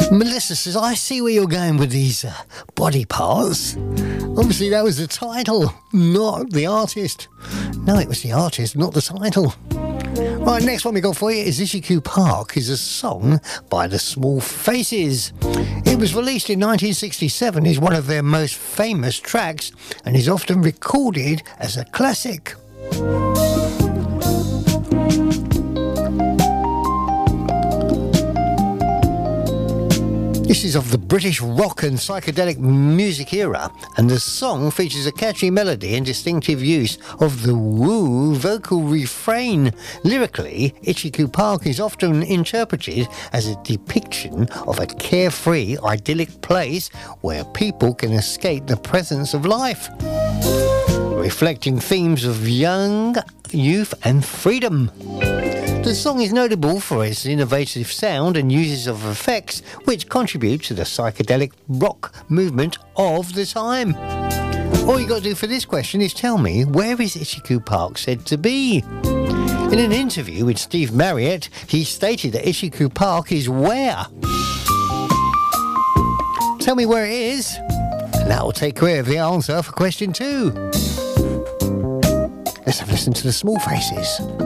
Melissa says, I see where you're going with these body parts. Obviously, that was the title, not the artist. No, it was the artist, not the title. Right, next one we got for you is Ishiku Park, is a song by the Small Faces. It was released in 1967, is one of their most famous tracks, and is often recorded as a classic. This is of the British rock and psychedelic music era, and the song features a catchy melody and distinctive use of the woo vocal refrain. Lyrically, Ishiku Park is often interpreted as a depiction of a carefree, idyllic place where people can escape the presence of life, reflecting themes of youth and freedom. The song is notable for its innovative sound and uses of effects which contribute to the psychedelic rock movement of the time. All you got to do for this question is tell me, where is Ishiku Park said to be? In an interview with Steve Marriott, he stated that Ishiku Park is where? Tell me where it is, and that will take care of the answer for question 2. Let's have a listen to the Small Faces.